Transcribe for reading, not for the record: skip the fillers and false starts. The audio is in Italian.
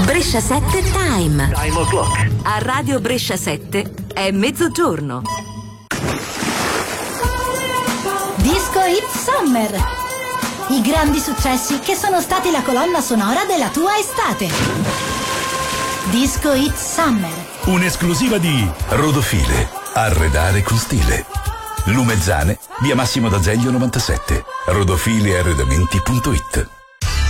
Brescia 7 Time. Time o'clock. A Radio Brescia 7 è mezzogiorno. Disco Hit Summer. I grandi successi che sono stati la colonna sonora della tua estate. Disco Hit Summer. Un'esclusiva di Rodofile. Arredare con stile. Lumezzane, via Massimo d'Azeglio 97. Rodofiliarredamenti.it.